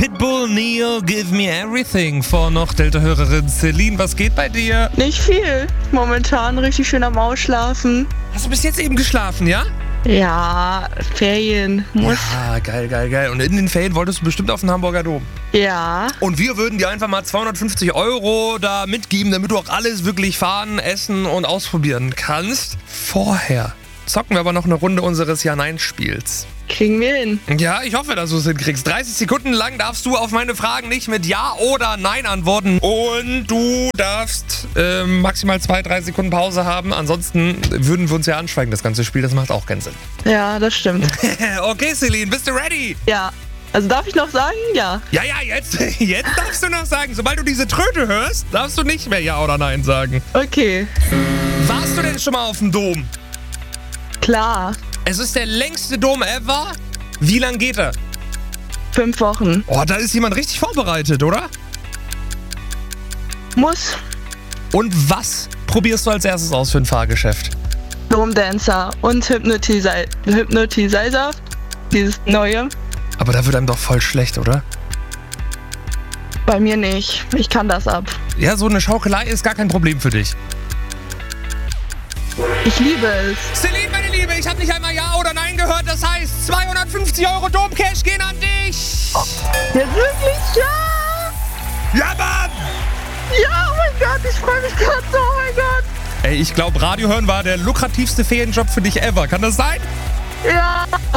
Pitbull, Neo, Give Me Everything. Vor noch Delta-Hörerin Celine, was geht bei dir? Nicht viel. Momentan richtig schön am Ausschlafen. Hast du bis jetzt eben geschlafen, ja? Ja, Ferien. Muss. Ja, geil. Und in den Ferien wolltest du bestimmt auf den Hamburger Dom. Ja. Und wir würden dir einfach mal 250 € da mitgeben, damit du auch alles wirklich fahren, essen und ausprobieren kannst. Vorher zocken wir aber noch eine Runde unseres Ja-Nein-Spiels. Kriegen wir hin. Ja, ich hoffe, dass du es hinkriegst. 30 Sekunden lang darfst du auf meine Fragen nicht mit Ja oder Nein antworten. Und du darfst maximal 2-3 Sekunden Pause haben. Ansonsten würden wir uns ja anschweigen, das ganze Spiel. Das macht auch keinen Sinn. Ja, das stimmt. Okay, Celine, bist du ready? Ja. Also darf ich noch sagen? Ja. Ja, jetzt darfst du noch sagen. Sobald du diese Tröte hörst, darfst du nicht mehr Ja oder Nein sagen. Okay. Warst du denn schon mal auf dem Dom? Klar. Es ist der längste Dom ever. Wie lang geht er? 5 Wochen. Oh, da ist jemand richtig vorbereitet, oder? Muss. Und was probierst du als erstes aus für ein Fahrgeschäft? Domdancer und Hypnotizer. Dieses neue. Aber da wird einem doch voll schlecht, oder? Bei mir nicht. Ich kann das ab. Ja, so eine Schaukelei ist gar kein Problem für dich. Ich liebe es. Celine, meine Liebe, ich habe nicht einmal Ja oder Nein gehört. Das heißt, 250 € Domcash gehen an dich. Jetzt wirklich? Ja! Ja, Mann! Ja, oh mein Gott, ich freue mich gerade so, oh mein Gott. Ey, ich glaube, Radio hören war der lukrativste Ferienjob für dich ever. Kann das sein? Ja.